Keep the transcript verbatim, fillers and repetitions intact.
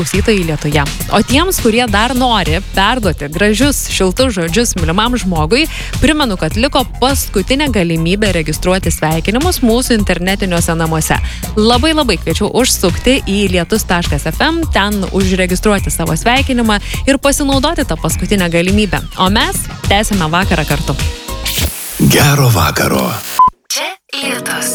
klausytojai Lietuvoje. O tiems, kurie dar nori perduoti gražius, šiltus žodžius mylimam žmogui, primenu, kad liko paskutinė galimybė registruoti sveikinimus mūsų internetiniuose namuose. Labai labai kviečiu užsukti į lietus taškas ef em, ten užregistruoti savo sveikinimą ir pasinaudoti tą paskutinę galimybę. O mes tęsime vakarą kartu. Gero vakaro. Čia Lietus.